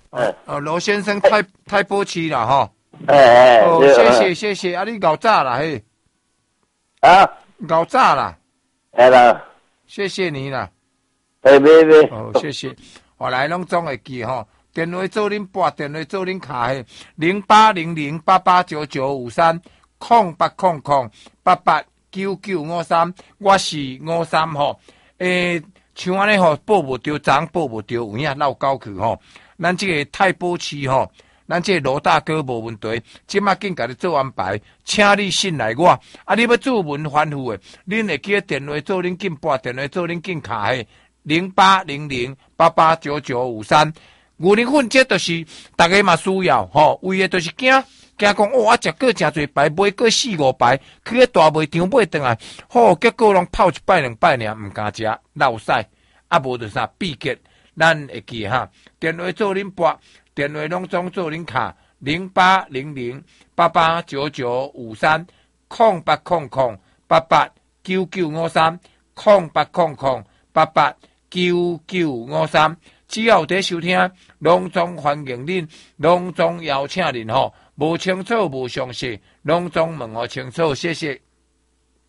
罗先生太波期了哈。谢谢，啊，你搞炸了嘿。 啊， 搞炸了。 啦， 谢谢你啦。 没。 谢谢。我来拢总会记吼。电话做恁拨，电话做恁卡嘿，0800889953，0800889953，我是53吼。像安尼吼，报无着，昨报无着，有影闹交去吼。咱这个太保市吼，咱这个罗大哥无问题，即马紧甲你做安排，请你信赖我。啊，你要注文反复的，恁会记电话做恁紧拨，电话做恁紧卡嘿，0800889953。牛奶粉这就是大家嘛需要吼，为的就是惊讲我食过真侪排，买过4-5排，去个大卖场买回来，结果拢泡1摆2摆尔，唔敢食，落屎，啊无就啥闭结，咱会记哈。电话做恁拨，电话拢总做恁卡，0800889953，0800889953。只要有在收听，拢总欢迎恁，拢总邀请恁吼。无清楚无详细，拢总问我清楚，谢谢。